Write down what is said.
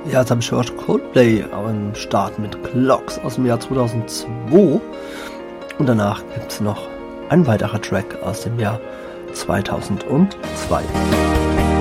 Ja, jetzt habe ich gehört Coldplay am Start mit Clocks aus dem Jahr 2002. Und danach gibt es noch ein weiterer Track aus dem Jahr 2002.